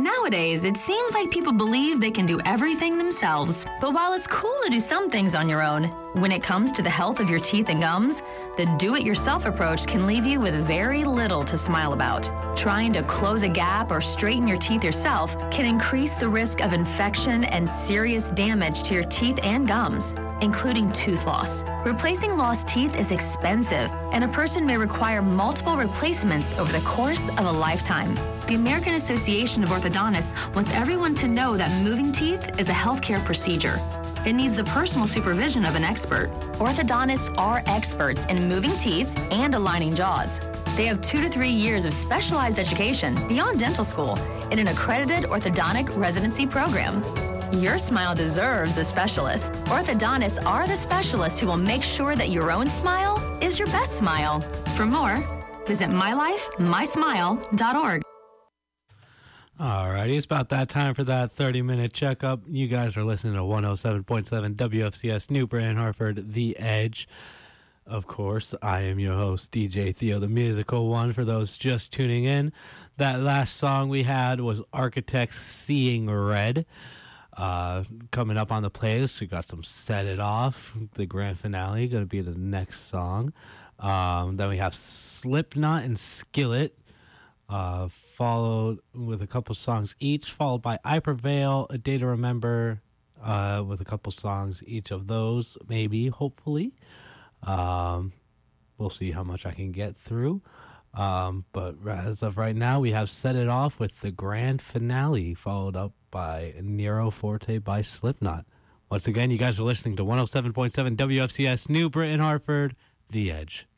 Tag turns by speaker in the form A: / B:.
A: Nowadays, it seems like people believe they can do everything themselves. But while it's cool to do some things on your own, when it comes to the health of your teeth and gums, the do-it-yourself approach can leave you with very little to smile about. Trying to close a gap or straighten your teeth yourself can increase the risk of infection and serious damage to your teeth and gums, including tooth loss. Replacing lost teeth is expensive, and a person may require multiple replacements over the course of a lifetime. The American Association of Orthodontists wants everyone to know that moving teeth is a healthcare procedure. It needs the personal supervision of an expert. Orthodontists are experts in moving teeth and aligning jaws. They have 2 to 3 years of specialized education beyond dental school in an accredited orthodontic residency program. Your smile deserves a specialist. Orthodontists are the specialists who will make sure that your own smile is your best smile. For more, visit mylifemysmile.org.
B: Alrighty, it's about that time for that 30-minute checkup. You guys are listening to 107.7 WFCS New Britain, Hartford, The Edge. Of course, I am your host, DJ Theo, the musical one, for those just tuning in. That last song we had was Architects Seeing Red. Coming up on the playlist, we got some Set It Off, the grand finale, going to be the next song. Then we have Slipknot and Skillet, followed with a couple songs each, followed by I Prevail, A Day to Remember, with a couple songs each of those, maybe, hopefully. We'll see how much I can get through. But as of right now, we have Set It Off with the grand finale, followed up by Nero Forte by Slipknot. Once again, you guys are listening to 107.7 WFCS New Britain, Hartford, The Edge.